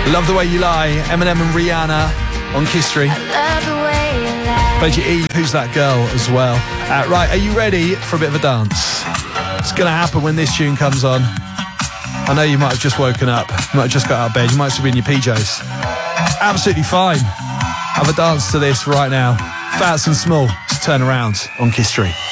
Love the Way You Lie, Eminem and Rihanna on Kiss Street. Played you Eve, Who's That Girl as well. Right, are you ready for a bit of a dance? It's going to happen when this tune comes on. I know you might have just woken up, you might have just got out of bed, you might still be in your PJs. Absolutely fine. Have a dance to this right now. Fats and Small, to Turn Around on Kiss Street.